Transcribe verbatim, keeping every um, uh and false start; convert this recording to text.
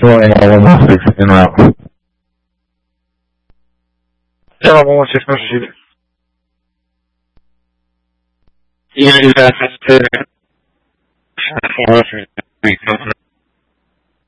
ahora vamos a seleccionar. Ya vamos a hacer y la